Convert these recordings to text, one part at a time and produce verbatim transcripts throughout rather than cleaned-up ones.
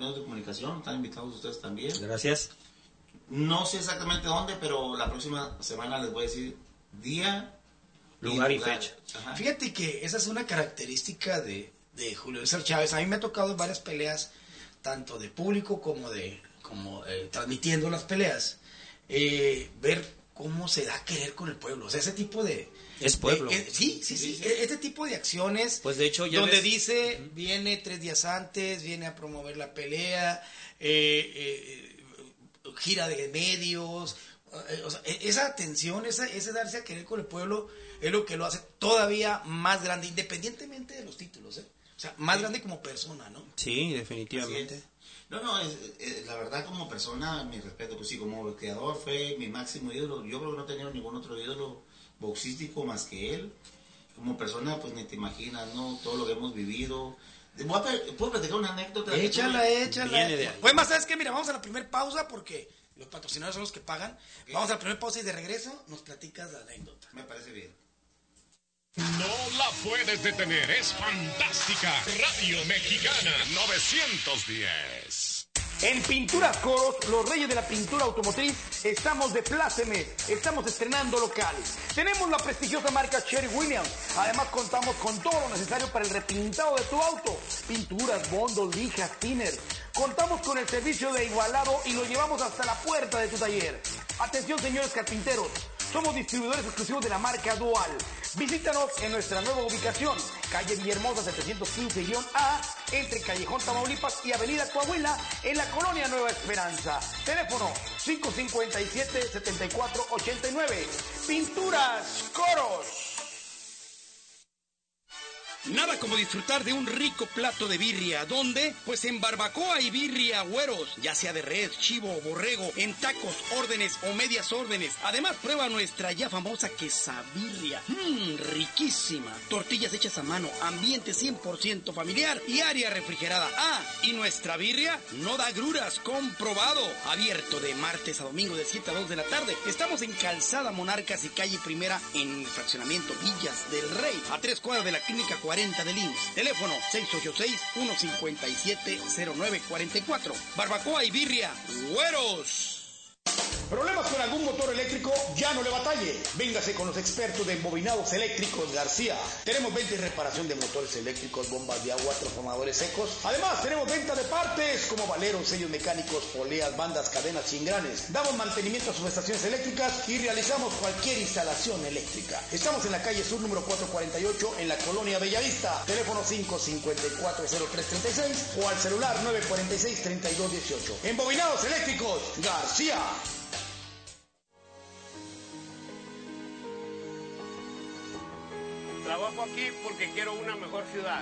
medios de comunicación, están invitados ustedes también. Gracias. No sé exactamente dónde, pero la próxima semana les voy a decir día, lugar y, lugar. y fecha. Ajá. Fíjate que esa es una característica de, de Julio César Chávez. A mí me ha tocado en varias peleas, tanto de público como de como eh, transmitiendo las peleas, eh, ver cómo se da a querer con el pueblo. O sea, ese tipo de... Es pueblo. Eh, eh, sí, sí, sí, sí. Este tipo de acciones, pues de hecho ya donde ves... dice, uh-huh. viene tres días antes, viene a promover la pelea, eh, eh, gira de medios, eh, o sea, esa atención, esa, ese darse a querer con el pueblo es lo que lo hace todavía más grande, independientemente de los títulos, ¿eh? O sea, más sí. grande como persona, ¿no? Sí, definitivamente. No, no, es, es, la verdad como persona, mi respeto, pues sí, como creador fue mi máximo ídolo. Yo creo que no he tenido ningún otro ídolo boxístico más que él. Como persona, pues ni te imaginas, ¿no? Todo lo que hemos vivido. ¿Puedo platicar una anécdota? Échala, échala. Pues más, ¿sabes qué? Mira, vamos a la primera pausa porque los patrocinadores son los que pagan. Okay. Vamos a la primera pausa y de regreso nos platicas la anécdota. Me parece bien. No la puedes detener, es fantástica. Radio Mexicana novecientos diez. En Pinturas Coros, los reyes de la pintura automotriz, estamos de pláceme, estamos estrenando locales. Tenemos la prestigiosa marca Sherwin Williams. Además contamos con todo lo necesario para el repintado de tu auto. Pinturas, bondos, lijas, thinner. Contamos con el servicio de igualado y lo llevamos hasta la puerta de tu taller. Atención, señores carpinteros. Somos distribuidores exclusivos de la marca Dual. Visítanos en nuestra nueva ubicación, calle Villahermosa setecientos quince A, entre Callejón Tamaulipas y Avenida Coahuila, en la colonia Nueva Esperanza. Teléfono cinco cinco siete, siete cuatro ocho nueve. Pinturas Coros. Nada como disfrutar de un rico plato de birria. ¿Dónde? Pues en Barbacoa y Birria Güeros, ya sea de res, chivo o borrego, en tacos, órdenes o medias órdenes. Además, prueba nuestra ya famosa quesabirria. Mmm, riquísima. Tortillas hechas a mano, ambiente cien por ciento familiar y área refrigerada. Ah, y nuestra birria no da gruras, comprobado. Abierto de martes a domingo de siete a dos de la tarde. Estamos en Calzada Monarcas y calle Primera en el fraccionamiento Villas del Rey, a tres cuadras de la clínica cuarenta del I M S S. Teléfono seis ocho seis, uno cinco siete, cero nueve cuatro cuatro. Barbacoa y Birria Güeros. ¿Problemas con algún motor eléctrico? Ya no le batalle. Véngase con los expertos de Embobinados Eléctricos García. Tenemos venta y reparación de motores eléctricos, bombas de agua, transformadores secos. Además, tenemos venta de partes como valeros, sellos mecánicos, poleas, bandas, cadenas, chingranes. Damos mantenimiento a sus estaciones eléctricas y realizamos cualquier instalación eléctrica. Estamos en la calle Sur número cuatrocientos cuarenta y ocho en la colonia Bellavista. Teléfono cinco cinco cuatro, cero tres tres seis o al celular nueve cuatro seis, tres dos uno ocho. Embobinados Eléctricos García. Trabajo aquí porque quiero una mejor ciudad.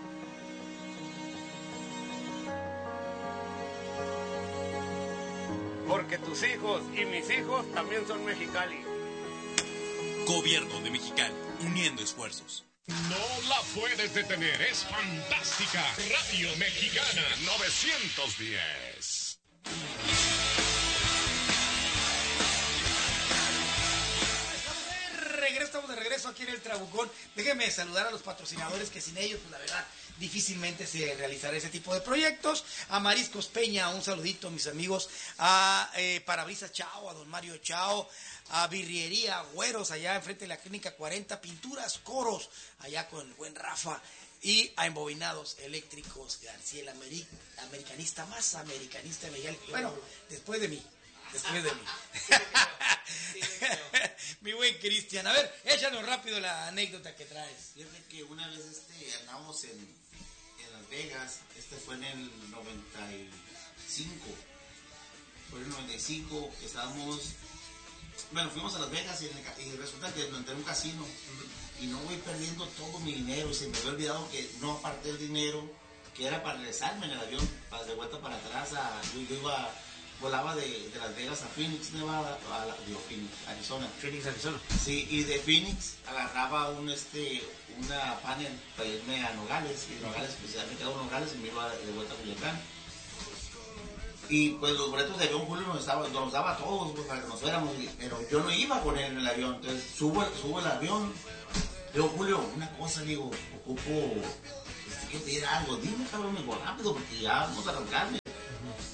Porque tus hijos y mis hijos también son Mexicali. Gobierno de Mexicali, uniendo esfuerzos. No la puedes detener, es fantástica. Radio Mexicana novecientos diez. Estamos de regreso aquí en el Trabucón. Déjenme saludar a los patrocinadores que sin ellos, pues la verdad, difícilmente se realizará ese tipo de proyectos. A Mariscos Peña, un saludito, mis amigos. A eh, Parabrisas Chao, a Don Mario Chao. A Birriería Güeros, allá enfrente de la Clínica cuarenta. Pinturas Coros, allá con el buen Rafa. Y a Embobinados Eléctricos García, el ameri- americanista más americanista de Miguel. Bueno, después de mí. Después de mí. Mi buen Cristian. A ver, échanos rápido la anécdota que traes. Fíjate que una vez este, andamos en, en Las Vegas. Este fue en el noventa y cinco. Fue en el noventa y cinco que estábamos... Bueno, fuimos a Las Vegas y, en el, y resulta que entré en un casino. Y no voy perdiendo todo mi dinero. Y se me había olvidado que no aparté el dinero que era para regresarme en el avión. Para de vuelta para atrás. A, yo, yo iba... Volaba de, de Las Vegas a Phoenix, Nevada, a la, digo, Phoenix, Arizona. Phoenix, Arizona. Sí, y de Phoenix agarraba un, este, una panel para irme a Nogales, y Nogales, pues ya me quedaba en Nogales y me iba de vuelta a Culiacán. Y pues los boletos de avión Julio nos, estaba, nos daba a todos pues, para que nos fuéramos, pero yo no iba con él en el avión. Entonces subo, subo el avión, digo, Julio, una cosa, digo, ocupo, este, quiero pedir algo, dime cabrón, me voy rápido porque ya vamos a arrancarme.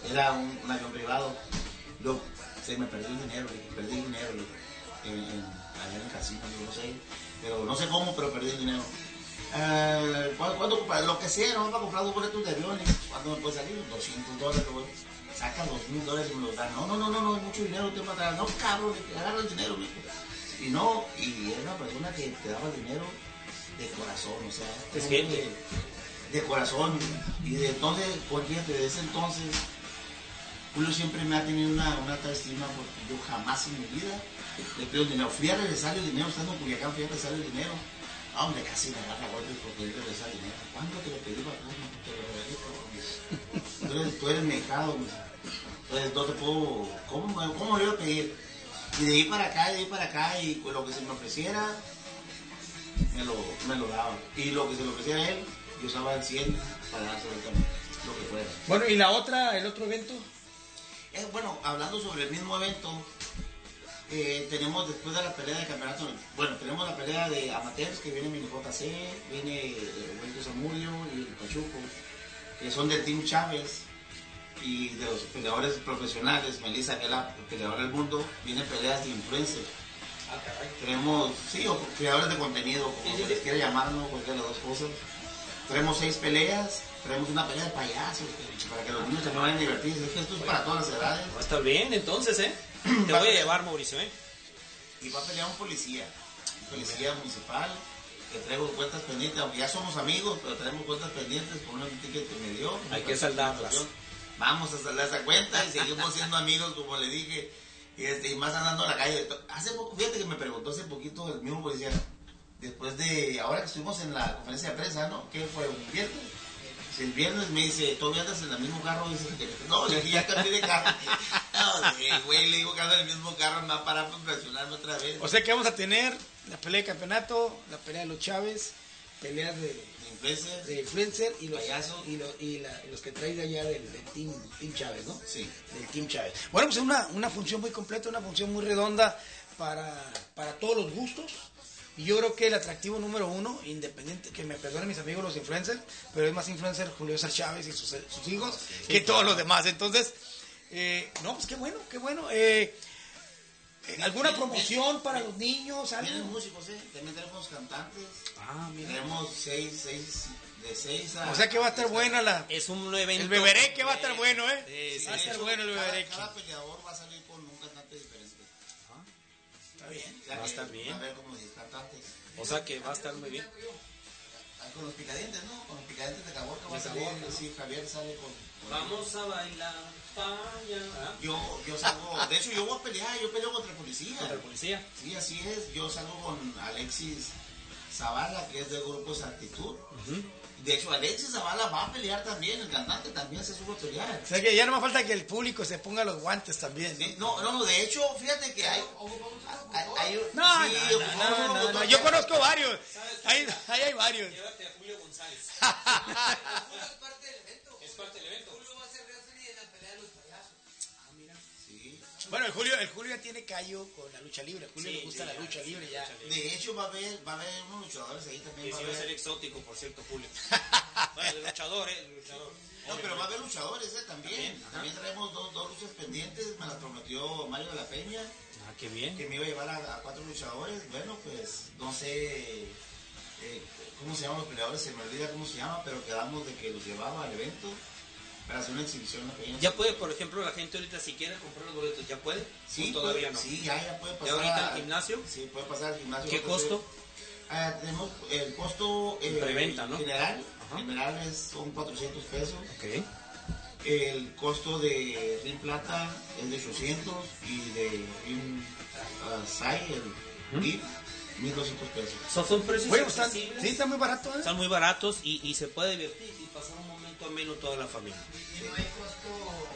era un, un avión privado. Yo, se me perdió el dinero, perdí el dinero en, en, allá en el casino, yo no sé, pero no sé cómo, pero perdí el dinero. Eh, ¿cuánto, cuánto, lo que sea, no para comprar dos boletos de aviones, ¿cuánto me puede salir? doscientos dólares, saca dos mil dólares y me los dan. No, no, no, no, no, es mucho dinero, te matará. No, cabrón, agarra el dinero, mijo. Y no, y era una persona que te daba dinero de corazón, o sea, es gente de, de corazón. Y de entonces, fíjate, desde ese entonces, Julio siempre me ha tenido una, una alta estima porque yo jamás en mi vida le pido el dinero. Fui a regresar el dinero, estando en Culiacán, fui a regresar el dinero. Ah, hombre, casi me agarra golpes porque él regresar el dinero. ¿Cuándo te lo pedí para tú? No te lo regresé, tú eres, tú eres mexicano, entonces no te puedo, ¿cómo, cómo le iba a pedir? Y de ahí para acá, de ahí para acá, y pues lo que se me ofreciera, me lo, me lo daba. Y lo que se le ofreciera a él, yo usaba el cien para dárselo también, lo que fuera. Bueno, ¿y la otra, el otro evento? Eh, bueno, hablando sobre el mismo evento, eh, tenemos después de la pelea de campeonato, bueno, tenemos la pelea de amateurs que viene Mini J C, viene el Benito Zamudio y el Pachuco, que son del Team Chávez, y de los peleadores profesionales, Melissa, que es la peleadora del mundo, vienen peleas de influencer. Ah, caray. Tenemos, sí, o creadores de contenido, como sí, se sí, les sí. quiera llamar, ¿no? Cualquiera de las dos cosas. Tenemos seis peleas, tenemos una pelea de payasos, que, para que los niños se me vayan a divertir. Es que esto es para todas las edades. Va a estar bien, entonces, ¿eh? Te voy a llevar, Mauricio, ¿eh? Y va a pelear un policía, un policía municipal, que traigo cuentas pendientes, aunque ya somos amigos, pero tenemos cuentas pendientes por un ticket que me dio. Hay que saldarlas. Vamos a saldar esa cuenta y seguimos siendo amigos, como le dije, y, este, y más andando a la calle. Hace poco, fíjate que me preguntó hace poquito el mismo policía, después de, ahora que estuvimos en la conferencia de prensa, ¿no? ¿Qué fue? ¿Un viernes? El viernes me dice, ¿todavía andas en el mismo carro? Dice, no, le dije, ya cambié de carro. No, sí, güey, le digo que ando en el mismo carro, me va a parar para presionarme otra vez. O sea que vamos a tener la pelea de campeonato, la pelea de los Chávez, peleas de, de influencer, de influencer y los payaso. y, lo, y, la, y los que traes de allá del, del team, team Chávez, ¿no? Sí. Del Team Chávez. Bueno, pues es una, una función muy completa, una función muy redonda para, para todos los gustos. Y yo creo que el atractivo número uno, independiente, que me perdonen mis amigos los influencers, pero es más influencer Julio César Chávez y sus, sus hijos sí, que claro. todos los demás. Entonces, eh, no, pues qué bueno, qué bueno. Eh, eh, ¿Alguna bien, promoción bien, para bien, los niños? ¿Algo? Tienen músicos, ¿eh? También tenemos cantantes. Ah, mira. Tenemos seis, seis, de seis a... O sea que va a estar buena la... Es un evento... El bebereque va a estar bueno, ¿eh? Sí, sí, va a estar hecho, bueno el bebereque. Cada, cada peleador va a salir con un cantante diferente. Ah, está bien. O sea va a estar bien. Va a haber como diez cantantes. O sea que va a estar muy bien. Con los picadientes, ¿no? Con los picadientes de Caborca va a salir. Sí, Javier sale con... con Vamos a bailar falla. ¿Ah? Yo, yo salgo... De hecho, yo voy a pelear. Yo peleo contra el policía. ¿Contra el policía? Sí, así es. Yo salgo con Alexis Zavala, que es del grupo Exactitud. Uh-huh. De hecho, Alexis Zavala va a pelear también, el cantante también se sube a pelear. O sea que ya no me falta que el público se ponga los guantes también. Sí, no, no, no, de hecho, fíjate que hay... hay, hay no, sí, no, no, no, no, no, no, yo conozco varios. Ahí, ahí hay varios. Llévate a Julio González. Es parte del evento. Es parte del evento. Julio va a ser referee en la pelea de los payasos. Ah, mira. Sí. Bueno, el Julio, el Julio ya tiene callo con la lucha libre. A Julio sí, le gusta sí, la ya, lucha sí, libre ya. De hecho, va a haber, va a haber unos luchadores ahí también. Sí, va, sí, a va haber... a ser exótico, por cierto, Julio. Bueno, de luchador, ¿eh? De luchador. No, pero va a haber luchadores, ¿eh? También. También, también traemos dos, dos luchas pendientes. Me las prometió Mario de la Peña. Ah, qué bien. Que me iba a llevar a, a cuatro luchadores. Bueno, pues no sé eh, cómo se llaman los peleadores, se me olvida cómo se llama, pero quedamos de que los llevaba al evento para hacer una exhibición en la Peña. ¿Ya puede, por ejemplo, la gente ahorita si quiere comprar los boletos, ya puede? Sí, ¿O todavía puede, no? Sí, ya, ya puede pasar. ¿Ya ahorita al gimnasio? Sí, puede pasar al gimnasio. ¿Qué costo? Ah, tenemos el costo eh, preventa, ¿no? General, Ajá. general es, son cuatrocientos pesos. Ok. El costo de Ring Plata es de ochocientos y de Ring uh, Sai, el V I P, ¿Mm? mil doscientos pesos. So, son precios bueno, están, sí, están muy baratos. ¿eh? Están muy baratos y, y se puede divertir y pasar un momento ameno toda la familia. Y no hay costo...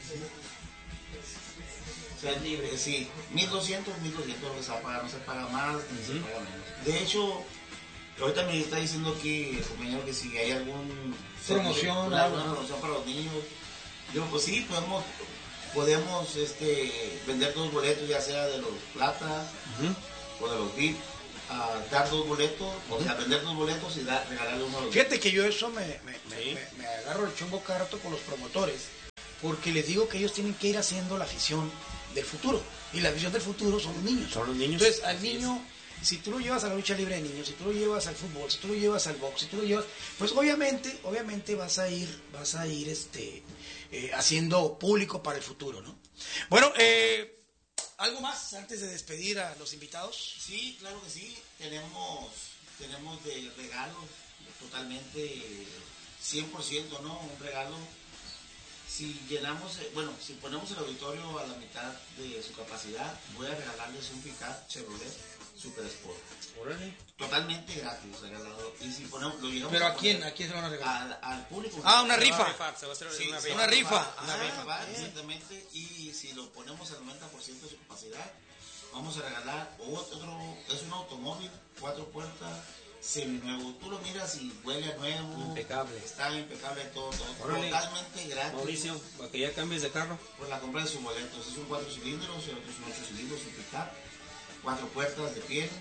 O sea, libre, sí, mil doscientos, mil doscientos que se va a pagar, no se paga más ni uh-huh. se paga menos. De hecho, ahorita me está diciendo aquí el compañero que si hay algún promoción, alguna promoción para los niños. Yo, pues sí, podemos, podemos este, vender dos boletos, ya sea de los plata uh-huh. o de los V I P, uh, dar dos boletos, uh-huh. o sea, vender dos boletos y dar, regalarle uno a los Fíjate que yo eso me, me, sí. me, me, me agarro el chongo cada rato con los promotores. porque les digo que ellos tienen que ir haciendo la afición del futuro. Y la afición del futuro son los niños. Son los niños. Entonces, al niño, si tú lo llevas a la lucha libre de niños, si tú lo llevas al fútbol, si tú lo llevas al box, si tú lo llevas, pues obviamente, obviamente vas a ir, vas a ir este, eh, haciendo público para el futuro, ¿no? Bueno, eh, ¿algo más antes de despedir a los invitados? Sí, claro que sí. Tenemos, tenemos de regalo totalmente cien por ciento, ¿no? Un regalo. Si llenamos, eh, bueno, si ponemos el auditorio a la mitad de su capacidad, voy a regalarles un Pickup Chevrolet Super Sport. Órale. Totalmente gratis regalado. Y si ponemos, lo llegamos ¿Pero a poner quién? ¿A quién se lo van a regalar? Al, al público. Ah, una Se va a rifa. rifar, se va a hacer Sí, una se rifa. Una va a rifa. rifar, Una Ah, rifa, bien. exactamente. Y si lo ponemos al noventa por ciento de su capacidad, vamos a regalar otro, es un automóvil, cuatro puertas, seminuevo. Tú lo miras y huele a nuevo. Impecable. Está impecable todo, todo. Órale. Totalmente gratis. Mauricio, para que ya cambies de carro. Por la compra de sus boletos. Es un cuatro cilindros, el otro es un ocho cilindros, un pickup, cuatro puertas de piel.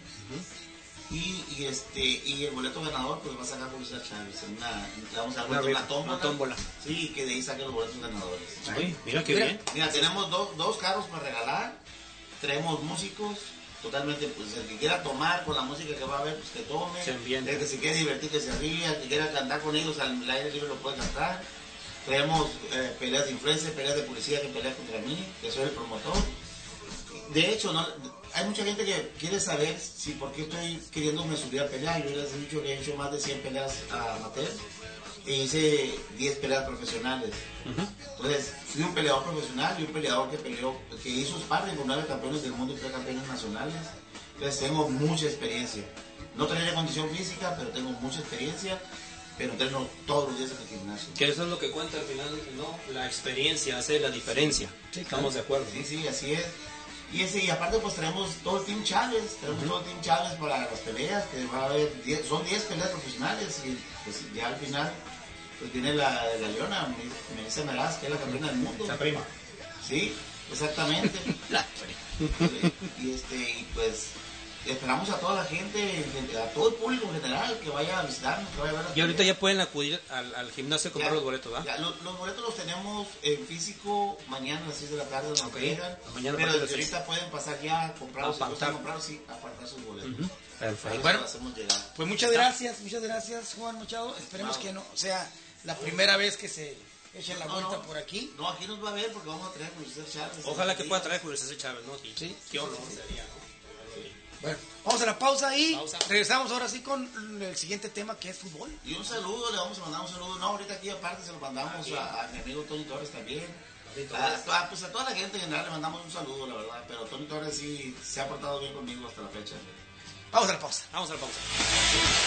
Y, y este y el boleto ganador pues va a sacar publicidad Chávez. En una, le vamos a dar Una una, rifa, tómbola. una tómbola. Sí, que de ahí saque los boletos ganadores. Uy, mira qué Mira. bien. Mira, tenemos dos, dos carros para regalar, traemos músicos, totalmente, pues el que quiera tomar con la música que va a haber, pues que tome, Se ambiente. el que se quiera divertir, que se ría, el que quiera cantar con ellos al aire libre lo puede cantar. Traemos eh, peleas de influencia, peleas de policía que pelea contra mí, que soy el promotor. De hecho, no, hay mucha gente que quiere saber si por qué estoy queriéndome subir a pelear. Yo les he dicho que he hecho más de cien peleas a amateur e hice diez peleas profesionales. Entonces, fui un peleador profesional y un peleador que peleó, que hizo sparring con nueve campeones del mundo y tres campeones nacionales. Entonces, tengo mucha experiencia. No tenía condición física, pero tengo mucha experiencia. Pero entreno todos los días en el gimnasio. Que eso es lo que cuenta al final, ¿no? La experiencia hace la diferencia. Sí, Estamos de acuerdo. Sí, sí, así es. Y, ese, y aparte pues tenemos todo el Team Chávez, tenemos todo el Team Chávez para las peleas, que va a haber diez, son diez peleas profesionales y pues ya al final pues viene la, la Leona, Melissa Meraz, que es la campeona del mundo. La prima. Sí, exactamente. La- y, y este, y pues esperamos a toda la gente, a todo el público en general que vaya a visitarnos, que vaya a ver las Y ahorita peleas. ya pueden acudir al, al gimnasio a comprar Ya, los boletos, ¿verdad? ya, lo- los boletos los tenemos en físico mañana a las seis de la tarde, nos Ok. llegan, Mañana a pero partir de desde las seis. ahorita pueden pasar ya a comprarlos, si Apartar. gustan comprarlos, sí, apartar sus boletos. Ujú. Perfecto. Ahí Bueno. los hacemos llegar. Pues muchas gracias, muchas gracias, Juan Machado. Esperemos No. que no sea la primera vez que se echen la No, vuelta no. por aquí. No, aquí nos va a ver porque vamos a traer a Julio Chávez. Ojalá que pueda traer Julio César Chávez, ¿no? Y- Sí. Qué honor sería, ¿no? Bueno, vamos a la pausa y Pausa. regresamos ahora sí con el siguiente tema que es fútbol. Y un saludo, le vamos a mandar un saludo. No, ahorita aquí aparte se lo mandamos a, a mi amigo Tony Torres también. A, a- pues a toda la gente en general le mandamos un saludo, la verdad. Pero Tony Torres sí se ha portado bien conmigo hasta la fecha. Vamos a la pausa. Vamos a la pausa.